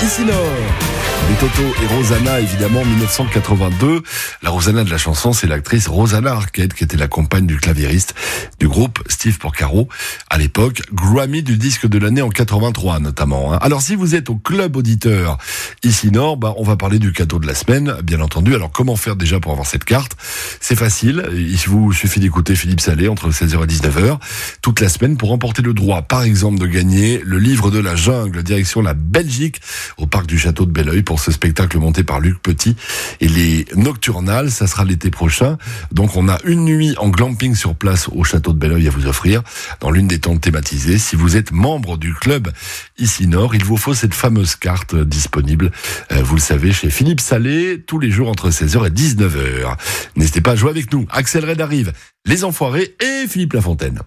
Ici Nord. Les Toto et Rosanna, évidemment, 1982. La Rosanna de la chanson, c'est l'actrice Rosanna Arquette, qui était la compagne du claviériste du groupe Steve Porcaro. À l'époque, Grammy du disque de l'année en 83, notamment. Alors, si vous êtes au club auditeur Ici Nord, on va parler du cadeau de la semaine, bien entendu. Alors, comment faire déjà pour avoir cette carte? C'est facile. Il vous suffit d'écouter Philippe Salé entre 16h et 19h toute la semaine pour remporter le droit, par exemple, de gagner le livre de la jungle, direction la Belgique, au parc du château de Belleuil, pour ce spectacle monté par Luc Petit et les Nocturnales. Ça sera l'été prochain. Donc, on a une nuit en glamping sur place au château de Belleuil à vous offrir dans l'une des tentes thématisées. Si vous êtes membre du club Ici Nord, il vous faut cette fameuse carte disponible, vous le savez, chez Philippe Salé, tous les jours entre 16h et 19h. N'hésitez pas à jouer avec nous. Axel Red arrive, Les Enfoirés et Philippe Lafontaine.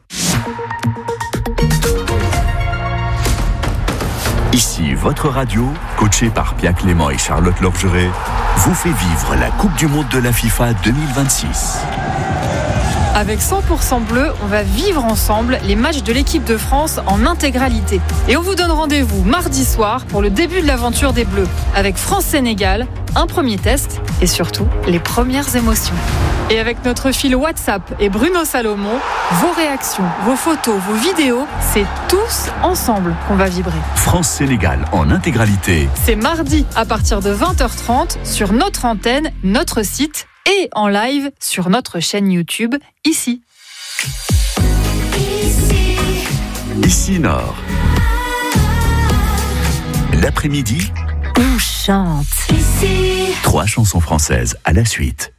Ici, votre radio, coachée par Pierre Clément et Charlotte Lorgeret, vous fait vivre la Coupe du Monde de la FIFA 2026. Avec 100% bleu, on va vivre ensemble les matchs de l'équipe de France en intégralité. Et on vous donne rendez-vous mardi soir pour le début de l'aventure des Bleus, avec France-Sénégal, un premier test et surtout les premières émotions. Et avec notre fil WhatsApp et Bruno Salomon, vos réactions, vos photos, vos vidéos, c'est tous ensemble qu'on va vibrer. France-Sénégal en intégralité. C'est mardi à partir de 20h30 sur notre antenne, notre site et en live sur notre chaîne YouTube, ici. Ici Nord. L'après-midi, on chante. 3 chansons françaises à la suite.